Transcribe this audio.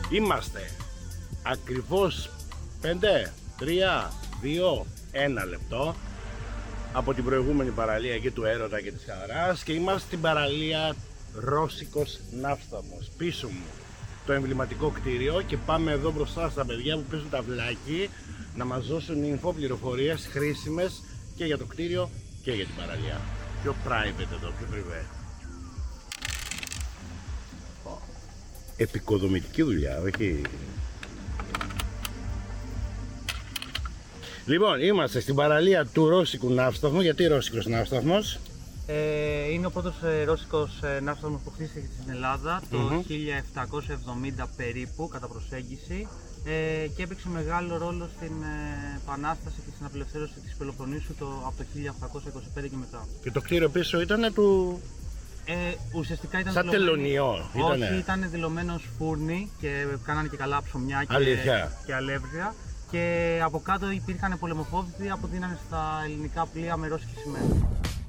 Είμαστε ακριβώς 5, 3, 2, 1 λεπτό από την προηγούμενη παραλία και του έρωτα και της χαράς και είμαστε στην παραλία Ρώσικος Ναύσταθμος. Πίσω μου το εμβληματικό κτίριο και πάμε εδώ μπροστά στα παιδιά που παίζουν ταυλάκι να μας δώσουν info, πληροφορίες χρήσιμες και για το κτίριο και για την παραλία. Πιο private εδώ, πιο privé. Επικοδομητική δουλειά, όχι? Λοιπόν, είμαστε στην παραλία του Ρώσικου Ναύσταθμου. Γιατί Ρώσικος Ναύσταθμος? Είναι ο πρώτος ρώσικος ναύσταθμος που χτίστηκε στην Ελλάδα το 1770 περίπου, κατά προσέγγιση, και έπαιξε μεγάλο ρόλο στην επανάσταση και στην απελευθέρωση της Πελοποννήσου από το 1825 και μετά. Και το κτίριο πίσω ήταν του... ουσιαστικά ήταν σαν τελωνιό. Όχι, ήταν δηλωμένος φούρνη και κάνανε και καλά ψωμιά και αλεύρια. Και από κάτω υπήρχαν πολεμοφόδιτοι που δίνανε στα ελληνικά πλοία με ρώσικη σημαία.